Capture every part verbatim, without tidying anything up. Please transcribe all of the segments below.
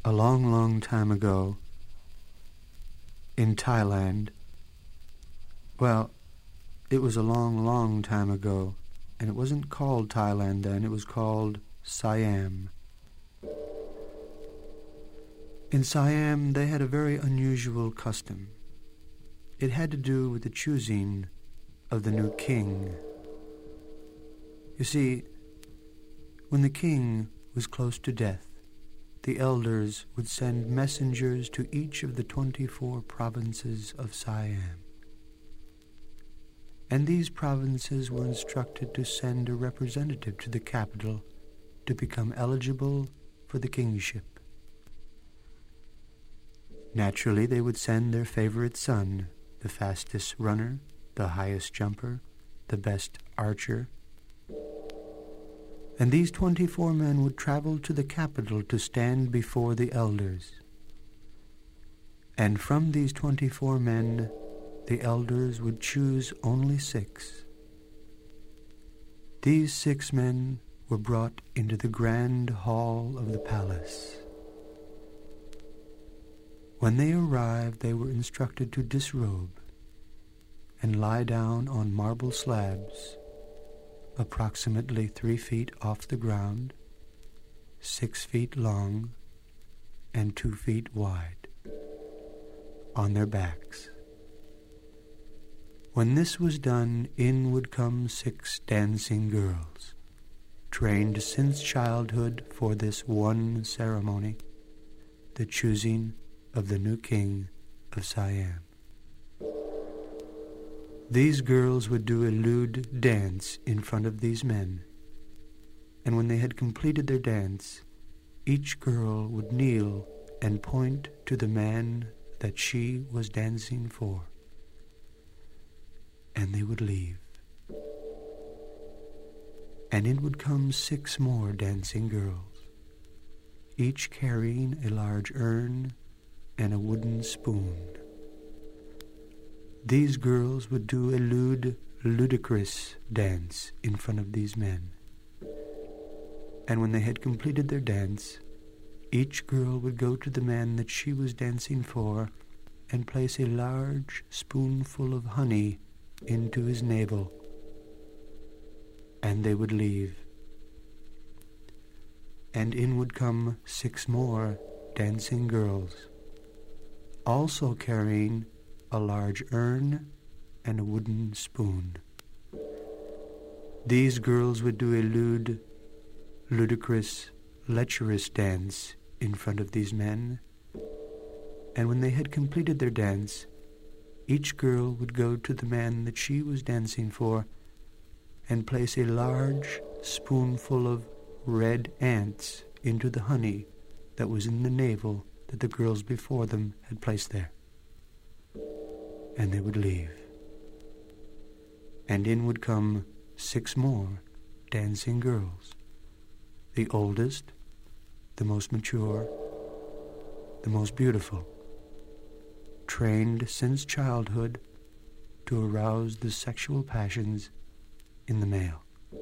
A long, long time ago, in Thailand, well, it was a long, long time ago, and it wasn't called Thailand then, it was called Siam. In Siam, they had a very unusual custom. It had to do with the choosing of the new king. You see, when the king was close to death, the elders would send messengers to each of the twenty-four provinces of Siam. And these provinces were instructed to send a representative to the capital to become eligible for the kingship. Naturally, they would send their favorite son, the fastest runner, the highest jumper, the best archer. And these twenty-four men would travel to the capital to stand before the elders. And from these twenty-four men, the elders would choose only six. These six men were brought into the grand hall of the palace. When they arrived, they were instructed to disrobe and lie down on marble slabs approximately three feet off the ground, six feet long, and two feet wide, on their backs. When this was done, in would come six dancing girls, trained since childhood for this one ceremony, the choosing of the new king of Siam. These girls would do a lewd dance in front of these men, and when they had completed their dance, each girl would kneel and point to the man that she was dancing for, and they would leave. And in would come six more dancing girls, each carrying a large urn and a wooden spoon. These girls would do a lewd, ludicrous dance in front of these men. And when they had completed their dance, each girl would go to the man that she was dancing for and place a large spoonful of honey into his navel, and they would leave. And in would come six more dancing girls, also carrying a large urn and a wooden spoon. These girls would do a lewd, ludicrous, lecherous dance in front of these men, and when they had completed their dance, each girl would go to the man that she was dancing for and place a large spoonful of red ants into the honey that was in the navel that the girls before them had placed there. And they would leave. And in would come six more dancing girls, the oldest, the most mature, the most beautiful, trained since childhood to arouse the sexual passions in the male.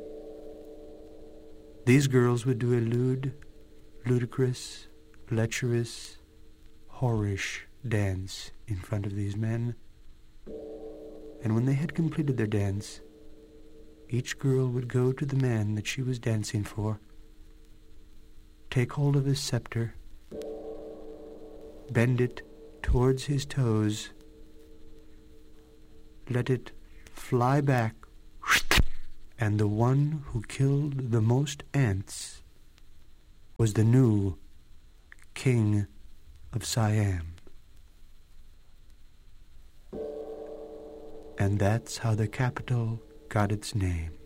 These girls would do a lewd, ludicrous, lecherous, whorish dance in front of these men, and when they had completed their dance, each girl would go to the man that she was dancing for, take hold of his scepter, bend it towards his toes, let it fly back, and the one who killed the most ants was the new king of Siam. And that's how the capital got its name.